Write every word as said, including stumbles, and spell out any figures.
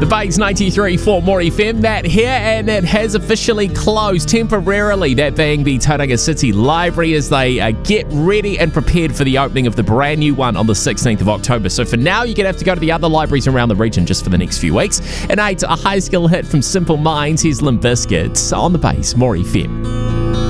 The Bay's ninety-three point four More F M, that here, and it has officially closed temporarily, that being the Tauranga City Library, as they uh, get ready and prepared for the opening of the brand new one on the sixteenth of October. So for now, you're going to have to go to the other libraries around the region just for the next few weeks. And eight, a high skill hit from Simple Minds. Here's Limp Bizkit on the Bay's More F M.